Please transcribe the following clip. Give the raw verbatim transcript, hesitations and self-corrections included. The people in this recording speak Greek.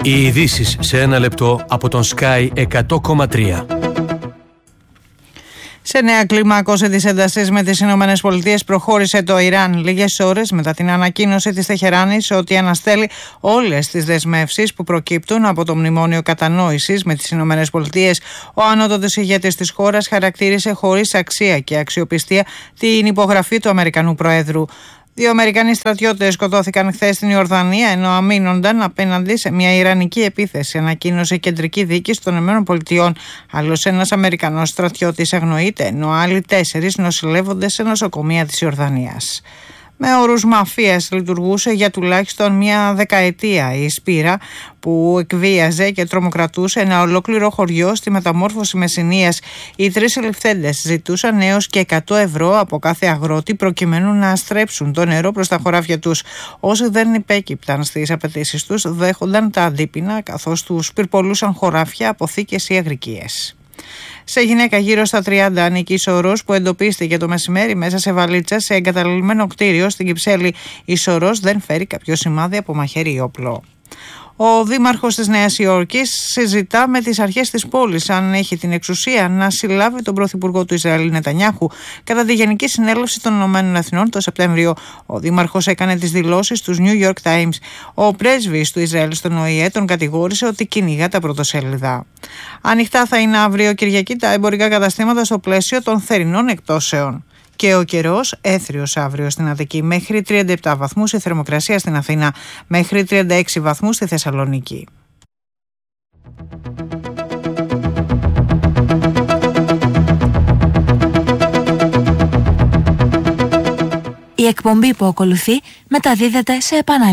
Οι ειδήσεις σε ένα λεπτό από τον Sky εκατό κόμμα τρία. Σε νέα κλιμάκωση της έντασης με τις Ηνωμένες Πολιτείες προχώρησε το Ιράν λίγες ώρες μετά την ανακοίνωση της Τεχεράνης ότι αναστέλει όλες τις δεσμεύσεις που προκύπτουν από το Μνημόνιο Κατανόησης με τις Ηνωμένες Πολιτείες. Ο ανώτατος ηγέτης της χώρας χαρακτήρισε χωρίς αξία και αξιοπιστία την υπογραφή του Αμερικανού Προέδρου. Δύο Αμερικανοί στρατιώτες σκοτώθηκαν χθες στην Ιορδανία ενώ αμήνονταν απέναντι σε μια ιρανική επίθεση, ανακοίνωσε η κεντρική δίκη των ΗΠΑ. Άλλος ένας Αμερικανός στρατιώτης αγνοείται, ενώ άλλοι τέσσερις νοσηλεύονται σε νοσοκομεία της Ιορδανίας. Με όρους μαφίας λειτουργούσε για τουλάχιστον μια δεκαετία η Σπύρα που εκβίαζε και τρομοκρατούσε ένα ολόκληρο χωριό στη μεταμόρφωση Μεσσηνίας. Οι τρεις συλληφθέντες ζητούσαν έως και εκατό ευρώ από κάθε αγρότη προκειμένου να στρέψουν το νερό προς τα χωράφια τους. Όσοι δεν υπέκυπταν στις απαιτήσεις τους δέχονταν τα αντίπεινα καθώς τους πυρπολούσαν χωράφια, αποθήκες ή αγρικίες. Σε γυναίκα γύρω στα τριάντα ανήκει η Σωρός που εντοπίστηκε το μεσημέρι μέσα σε βαλίτσα σε εγκαταλελειμμένο κτίριο στην Κυψέλη. Η Σωρός δεν φέρει κάποιο σημάδι από μαχαίρι ή όπλο. Ο δήμαρχος της Νέας Υόρκης συζητά με τις αρχές της πόλης αν έχει την εξουσία να συλλάβει τον πρωθυπουργό του Ισραήλ Νετανιάχου κατά τη Γενική Συνέλευση των Ηνωμένων Εθνών το Σεπτέμβριο. Ο δήμαρχος έκανε τις δηλώσεις στους New York Times. Ο πρέσβης του Ισραήλ στον Ο Η Ε τον κατηγόρησε ότι κυνηγά τα πρωτοσέλιδα. Ανοιχτά θα είναι αύριο Κυριακή τα εμπορικά καταστήματα στο πλαίσιο των θερινών εκτόσεων. Και ο καιρός έθριος αύριο στην Αττική, μέχρι τριάντα επτά βαθμούς η θερμοκρασία στην Αθήνα, μέχρι τριάντα έξι βαθμούς στη Θεσσαλονίκη. Η εκπομπή που ακολουθεί μεταδίδεται σε επανάληψη.